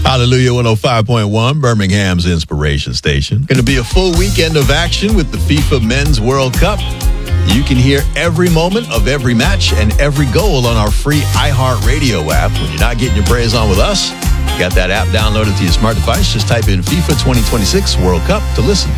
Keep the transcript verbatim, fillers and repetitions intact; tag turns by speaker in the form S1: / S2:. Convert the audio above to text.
S1: Hallelujah one oh five point one, Birmingham's inspiration station. Going to be a full weekend of action with the FIFA Men's World Cup. You can hear every moment of every match and every goal on our free iHeartRadio app. When you're not getting your praise on with us, got that app downloaded to your smart device. Just type in FIFA twenty twenty-six World Cup to listen.